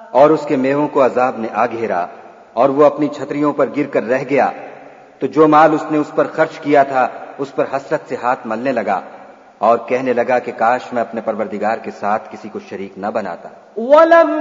और उसके मेवों को अजाब ने आ घेरा और वो अपनी छतरियों पर गिरकर रह गया, तो जो माल उसने उस पर खर्च किया था उस पर हसरत से हाथ मलने लगा और कहने लगा कि काश मैं अपने परवरदिगार के साथ किसी को शरीक न बनाता।